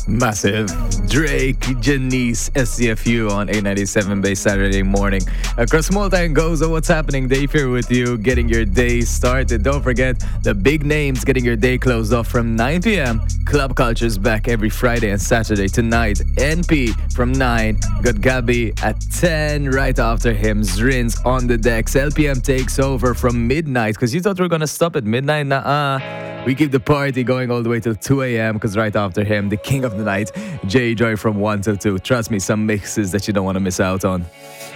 Massive. Drake, Janice, SCFU on 897 Bay Saturday morning. Across Malta and Gozo, what's happening? Dave here with you, getting your day started. Don't forget the big names getting your day closed off from 9 p.m. Club Culture's back every Friday and Saturday. Tonight, NP from 9. Got Gabby at 10. Right after him, Zrins on the decks. LPM takes over from midnight because you thought we were going to stop at midnight. We keep the party going all the way till 2 a.m. because right after him, the king of the night, J Joy from 1 till 2. Trust me, some mixes that you don't want to miss out on.